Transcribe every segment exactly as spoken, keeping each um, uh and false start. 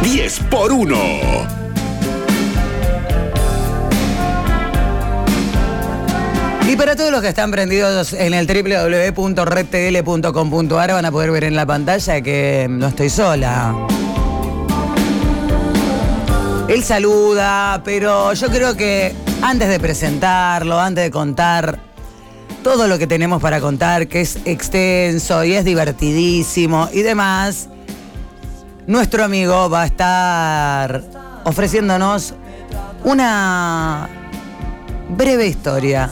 diez por uno. Y para todos los que están prendidos en el doble u doble u doble u punto red t l punto com punto a r van a poder ver en la pantalla que no estoy sola. Él saluda, pero yo creo que antes de presentarlo, antes de contar todo lo que tenemos para contar, que es extenso y es divertidísimo y demás, nuestro amigo va a estar ofreciéndonos una breve historia.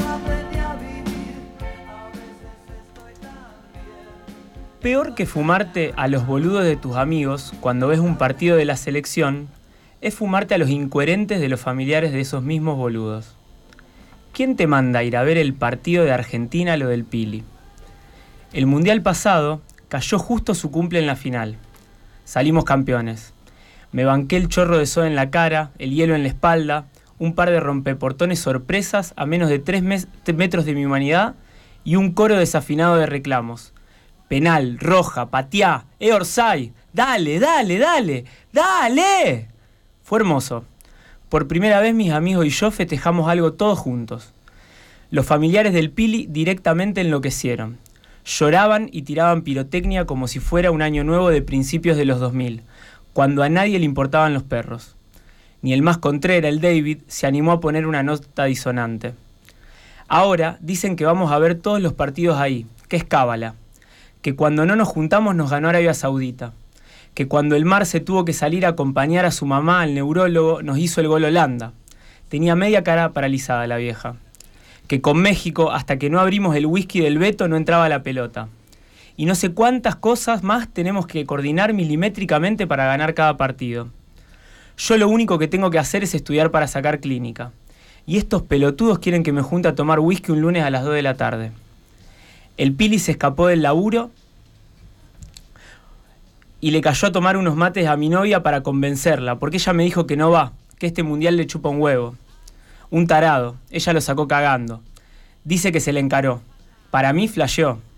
Peor que fumarte a los boludos de tus amigos cuando ves un partido de la selección es fumarte a los incoherentes de los familiares de esos mismos boludos. ¿Quién te manda a ir a ver el partido de Argentina a lo del Pili? El mundial pasado cayó justo su cumple en la final. Salimos campeones. Me banqué el chorro de soda en la cara, el hielo en la espalda, un par de rompeportones sorpresas a menos de tres mes- metros de mi humanidad y un coro desafinado de reclamos. Penal, roja, pateá, eh Orsay, dale, dale, dale, dale. Fue hermoso. Por primera vez mis amigos y yo festejamos algo todos juntos. Los familiares del Pili directamente enloquecieron. Lloraban y tiraban pirotecnia como si fuera un año nuevo de principios de los dos mil, cuando a nadie le importaban los perros. Ni el más contrera, el David, se animó a poner una nota disonante. Ahora dicen que vamos a ver todos los partidos ahí, que es cábala. Que cuando no nos juntamos nos ganó Arabia Saudita. Que cuando el Mar se tuvo que salir a acompañar a su mamá al neurólogo, nos hizo el gol Holanda. Tenía media cara paralizada la vieja. Que con México, hasta que no abrimos el whisky del Beto, no entraba la pelota. Y no sé cuántas cosas más tenemos que coordinar milimétricamente para ganar cada partido. Yo lo único que tengo que hacer es estudiar para sacar clínica. Y estos pelotudos quieren que me junte a tomar whisky un lunes a las dos de la tarde. El Pili se escapó del laburo y le cayó a tomar unos mates a mi novia para convencerla, porque ella me dijo que no va, que este mundial le chupa un huevo. Un tarado, ella lo sacó cagando. Dice que se le encaró. Para mí flasheó.